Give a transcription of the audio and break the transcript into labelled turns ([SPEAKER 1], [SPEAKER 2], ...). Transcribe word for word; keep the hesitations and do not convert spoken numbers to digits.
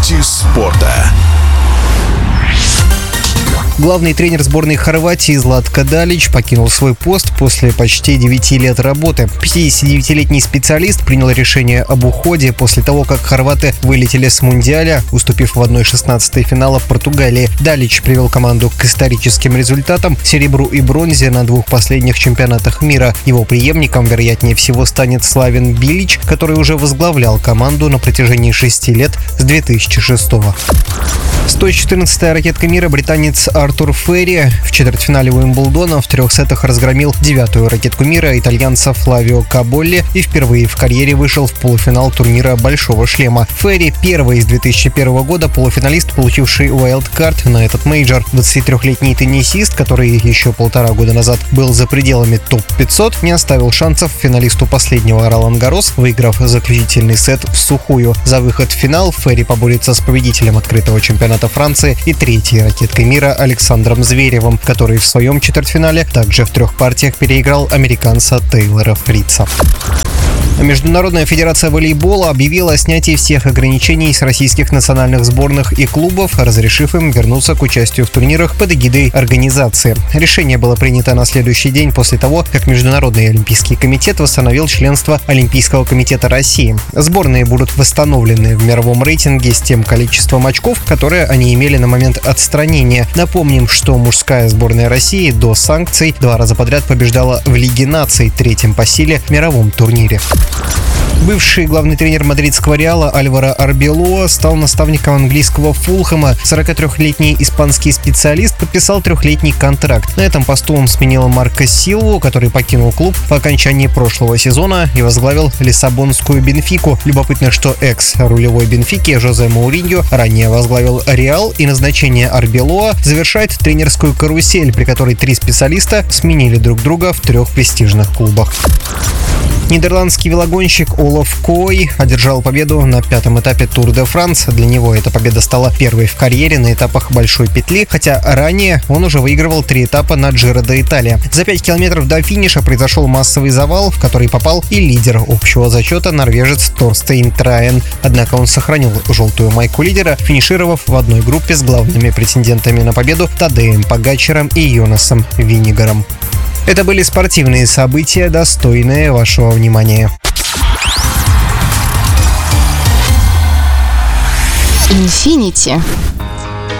[SPEAKER 1] Новости спорта.
[SPEAKER 2] Главный тренер сборной Хорватии Златко Далич покинул свой пост после почти девяти лет работы. пятидесятидевятилетний специалист принял решение об уходе после того, как хорваты вылетели с Мундиаля, уступив в одна шестнадцатая финала Португалии. Далич привел команду к историческим результатам – серебру и бронзе на двух последних чемпионатах мира. Его преемником, вероятнее всего, станет Славен Билич, который уже возглавлял команду на протяжении шести лет с две тысячи шестого. сто четырнадцатая ракетка мира британец Артур Ферри в четвертьфинале Уимблдона в трех сетах разгромил девятую ракетку мира итальянца Флавио Каболли и впервые в карьере вышел в полуфинал турнира «Большого шлема». Ферри – первый с две тысячи первого года полуфиналист, получивший уайлдкарт на этот мейджор. двадцатитрёхлетний теннисист, который еще полтора года назад был за пределами топ пятьсот, не оставил шансов финалисту последнего Ролан Гаррос, выиграв заключительный сет в сухую. За выход в финал Ферри поборется с победителем открытого чемпионата Франции и третьей ракеткой мира Александром Зверевым, который в своем четвертьфинале также в трех партиях переиграл американца Тейлора Фрица. Международная федерация волейбола объявила о снятии всех ограничений с российских национальных сборных и клубов, разрешив им вернуться к участию в турнирах под эгидой организации. Решение было принято на следующий день после того, как Международный олимпийский комитет восстановил членство Олимпийского комитета России. Сборные будут восстановлены в мировом рейтинге с тем количеством очков, которые они имели на момент отстранения. Напомним, что мужская сборная России до санкций два раза подряд побеждала в Лиге наций, третьем по силе мировом турнире. Бывший главный тренер мадридского Реала Альваро Арбелоа стал наставником английского Фулхэма. сорокатрёхлетний испанский специалист подписал трехлетний контракт. На этом посту он сменил Марко Силву, который покинул клуб по окончании прошлого сезона и возглавил лиссабонскую Бенфику. Любопытно, что экс-рулевой Бенфики Жозе Мауриньо ранее возглавил Реал, и назначение Арбелоа завершает тренерскую карусель, при которой три специалиста сменили друг друга в трех престижных клубах. Нидерландский велогонщик Олаф Кой одержал победу на пятом этапе Тур де Франс. Для него эта победа стала первой в карьере на этапах Большой петли, хотя ранее он уже выигрывал три этапа на Джиро де Италия. За пять километров до финиша произошел массовый завал, в который попал и лидер общего зачета норвежец Торстейн Траен. Однако он сохранил желтую майку лидера, финишировав в одной группе с главными претендентами на победу Тадеем Погачаром и Йонасом Виннигером. Это были спортивные события, достойные вашего внимания.
[SPEAKER 3] Infinity.